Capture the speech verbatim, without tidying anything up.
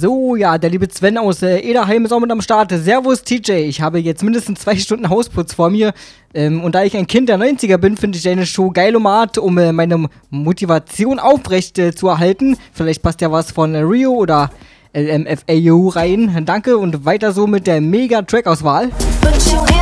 So, ja, der liebe Sven aus äh, Ederheim ist auch mit am Start. Servus T J, ich habe jetzt mindestens zwei Stunden Hausputz vor mir. Ähm, und da ich ein Kind der neunziger bin, finde ich deine Show geil um Art, um äh, meine Motivation aufrecht äh, zu erhalten. Vielleicht passt ja was von äh, Rio oder L M F A U rein. Danke und weiter so mit der Mega-Track-Auswahl. But you